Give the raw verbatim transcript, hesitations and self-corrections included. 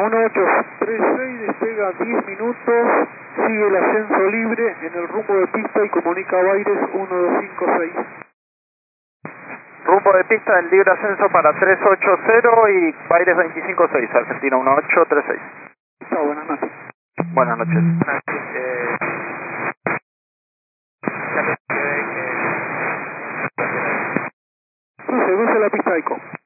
uno ocho tres seis, despega diez minutos, sigue el ascenso libre en el rumbo de pista y comunica a Baires uno dos cinco seis. Rumbo de pista en libre ascenso para tres ocho cero y Baires veinticinco seis, Argentina uno ocho tres seis. Chao, buenas noches. Buenas noches. Eh, Cruce, cruce la pista, Ico.